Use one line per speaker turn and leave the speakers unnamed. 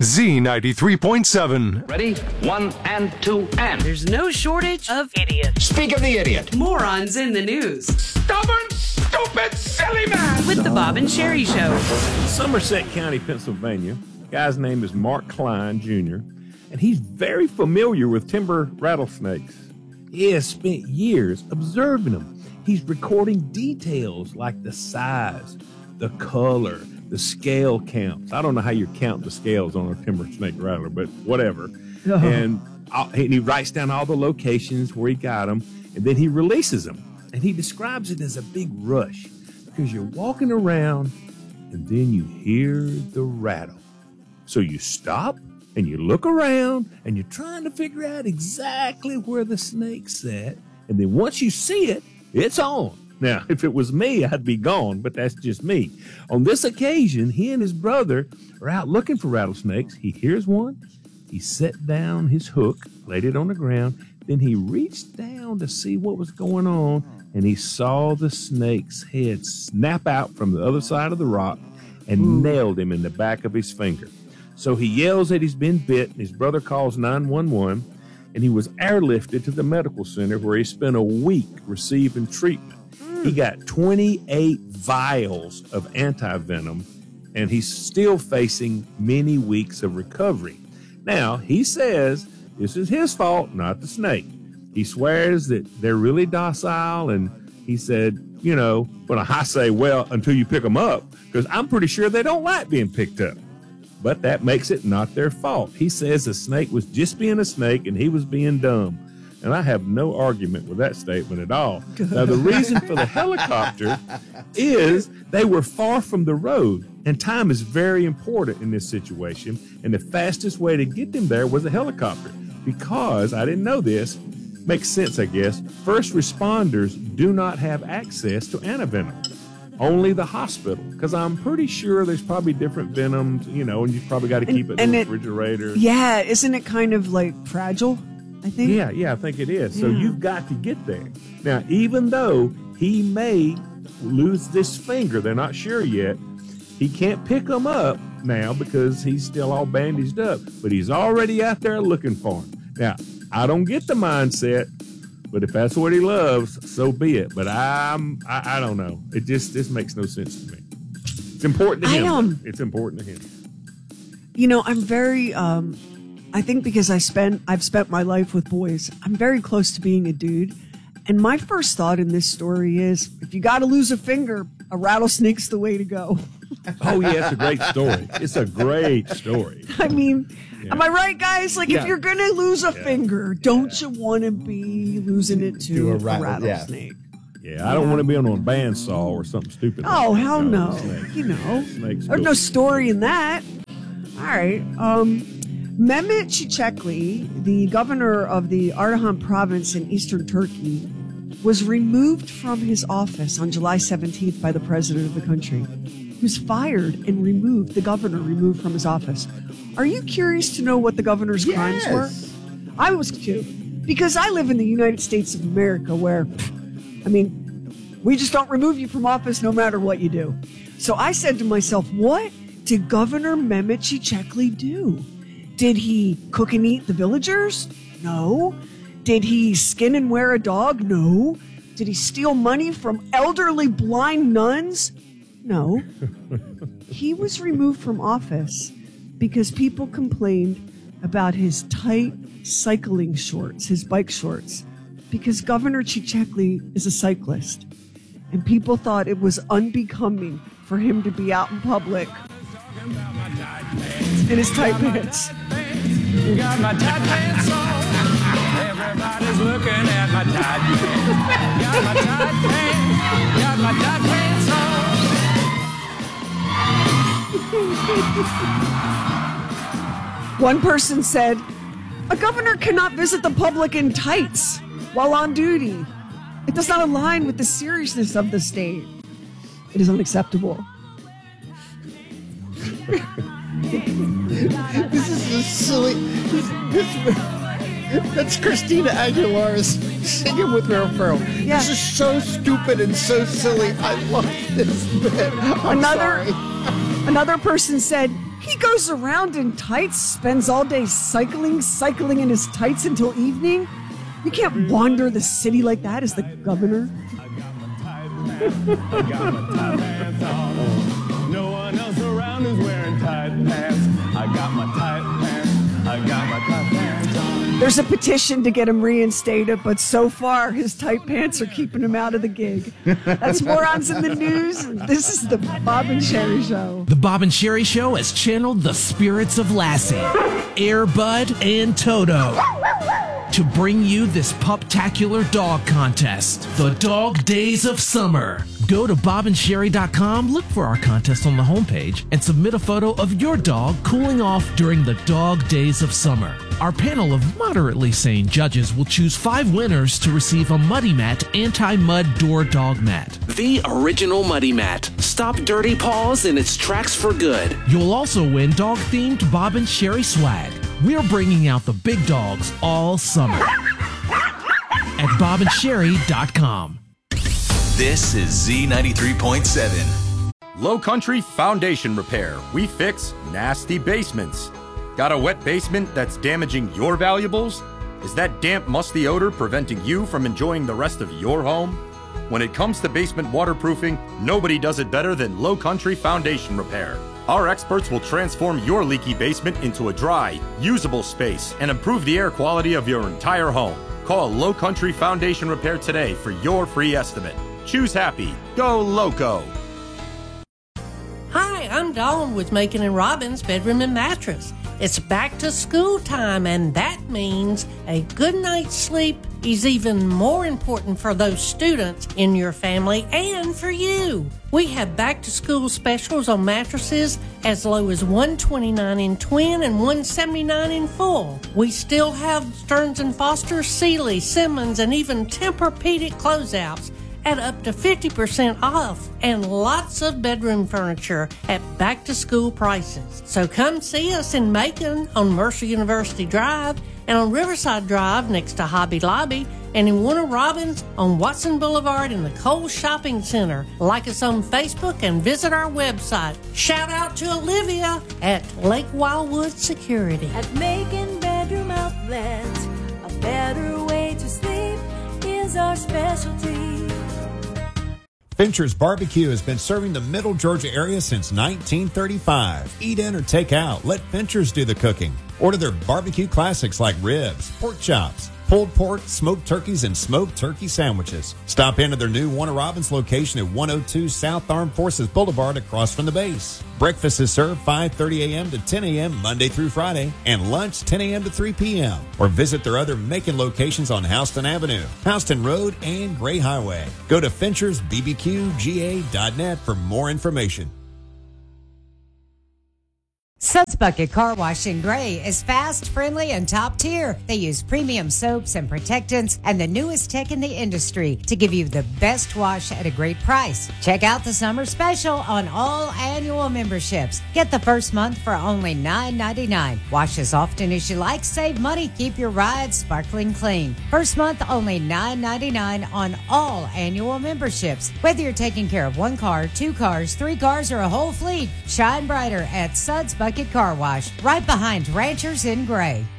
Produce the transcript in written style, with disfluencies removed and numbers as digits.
Z93.7.
Ready? 1 and 2 and.
There's no shortage of idiots.
Speak of the idiot.
Morons in the news.
Stubborn, stupid, silly man.
With the Bob and Sherry Show.
Somerset County, Pennsylvania. Guy's name is Mark Klein, Jr., and he's very familiar with timber rattlesnakes. He has spent years observing them. He's recording details like the size, the color, the scale counts. I don't know how you count the scales on a timber snake rattler, but whatever. And he writes down all the locations where he got them, and then he releases them. And he describes it as a big rush because you're walking around and then you hear the rattle. So you stop and you look around and you're trying to figure out exactly where the snake's at. And then once you see it, it's on. Now, if it was me, I'd be gone, but that's just me. On this occasion, he and his brother are out looking for rattlesnakes. He hears one. He set down his hook, laid it on the ground. Then he reached down to see what was going on, and he saw the snake's head snap out from the other side of the rock and nailed him in the back of his finger. So he yells that he's been bit, and his brother calls 911, and he was airlifted to the medical center where he spent a week receiving treatment. He got 28 vials of antivenom, and he's still facing many weeks of recovery. Now, he says this is his fault, not the snake. He swears that they're really docile, and he said, you know, when I say, well, until you pick them up, because I'm pretty sure they don't like being picked up. But that makes it not their fault. He says the snake was just being a snake and he was being dumb. And I have no argument with that statement at all. Now, the reason for the helicopter is they were far from the road, and time is very important in this situation. And the fastest way to get them there was a helicopter because, I didn't know this, makes sense, I guess, first responders do not have access to antivenom. Only the hospital, because I'm pretty sure there's probably different venoms, you know, and you probably got to keep it in the refrigerator.
Yeah, isn't it kind of like fragile, I think?
Yeah, I think it is. So you've got to get there. Now, even though he may lose this finger, they're not sure yet, he can't pick them up now because he's still all bandaged up, but he's already out there looking for him. Now, I don't get the mindset, but if that's what he loves, so be it. But I don't know. This makes no sense to me. It's important to him. It's important to him.
You know, I'm very, I think because I've spent my life with boys, I'm very close to being a dude. And my first thought in this story is, if you got to lose a finger, a rattlesnake's the way to go.
Oh, yeah, it's a great story. It's a great story.
I mean, am I right, guys? Like, if you're going to lose a finger, don't you want to be losing it to a rattlesnake?
Yeah, I don't want to be on a bandsaw or something stupid.
Oh,
like
hell no.
Snake.
You know,
Snake's
there's no story in that. All right. Mehmet Çiçekli, the governor of the Ardahan province in eastern Turkey, was removed from his office on July 17th by the president of the country. He was fired and removed, the governor removed from his office. Are you curious to know what the governor's crimes were? I was too, because I live in the United States of America where, I mean, we just don't remove you from office no matter what you do. So I said to myself, what did Governor Mehmet Çiçekli do? Did he cook and eat the villagers? No. Did he skin and wear a dog? No. Did he steal money from elderly blind nuns? No. He was removed from office because people complained about his tight cycling shorts, his bike shorts, because Governor Çiçekli is a cyclist, and people thought it was unbecoming for him to be out in public in his tight pants.
Got my tight pants on. Everybody's looking at my tight pants. Got my tight pants. Got my tight pants
on. One person said, a governor cannot visit the public in tights while on duty. It does not align with the seriousness of the state. It is unacceptable.
This is just silly. That's Christina Aguilera's singing with Will Ferrell.
Yeah.
This is so stupid and so silly. I love this bit. I'm sorry.
Another person said, he goes around in tights, spends all day cycling in his tights until evening. You can't wander the city like that as the governor.
I got my tight pants on. No one else around is wearing tight pants. I got my tight pants. I got my tight pants on.
There's a petition to get him reinstated, but so far his tight pants are keeping him out of the gig. That's Morons in the News. This is the Bob and Sherry Show.
The Bob and Sherry Show has channeled the spirits of Lassie, Air Bud, and Toto to bring you this puptacular dog contest, the Dog Days of Summer. Go to bobandsherry.com, look for our contest on the homepage, and submit a photo of your dog cooling off during the Dog Days of Summer. Our panel of moderately sane judges will choose 5 winners to receive a Muddy Mat anti-mud door dog mat.
The original Muddy Mat. Stop dirty paws in its tracks for good.
You'll also win dog-themed Bob and Sherry swag. We're bringing out the big dogs all summer at bobandsherry.com.
This is Z93.7.
Low Country Foundation Repair. We fix nasty basements. Got a wet basement that's damaging your valuables? Is that damp, musty odor preventing you from enjoying the rest of your home? When it comes to basement waterproofing, nobody does it better than Low Country Foundation Repair. Our experts will transform your leaky basement into a dry, usable space and improve the air quality of your entire home. Call Low Country Foundation Repair today for your free estimate. Choose happy. Go Loco.
Hi, I'm Dawn with Macon & Robbins Bedroom and Mattress. It's back to school time, and that means a good night's sleep is even more important for those students in your family and for you. We have back to school specials on mattresses as low as $129 in twin and $179 in full. We still have Stearns & Foster, Sealy, Simmons, and even Tempur-Pedic closeouts at up to 50% off, and lots of bedroom furniture at back-to-school prices. So come see us in Macon on Mercer University Drive and on Riverside Drive next to Hobby Lobby, and in Warner Robins on Watson Boulevard in the Kohl's Shopping Center. Like us on Facebook and visit our website. Shout out to Olivia at Lake Wildwood Security.
At Macon Bedroom Outlets, a better way to sleep is our specialty.
Fincher's Barbecue has been serving the Middle Georgia area since 1935. Eat in or take out. Let Fincher's do the cooking. Order their barbecue classics like ribs, pork chops, pulled pork, smoked turkeys, and smoked turkey sandwiches. Stop into their new Warner Robins location at 102 South Armed Forces Boulevard across from the base. Breakfast is served 5:30 a.m. to 10 a.m. Monday through Friday, and lunch 10 a.m. to 3 p.m. Or visit their other Macon locations on Houston Avenue, Houston Road, and Gray Highway. Go to FinchersBBQGA.net for more information.
Suds Bucket Car Wash in Gray is fast, friendly, and top tier. They use premium soaps and protectants and the newest tech in the industry to give you the best wash at a great price. Check out the summer special on all annual memberships. Get the first month for only $9.99. Wash as often as you like, save money, keep your ride sparkling clean. First month only $9.99 on all annual memberships. Whether you're taking care of 1 car, 2 cars, 3 cars, or a whole fleet, shine brighter at Suds Bucket Car Wash, right behind Ranchers in Gray.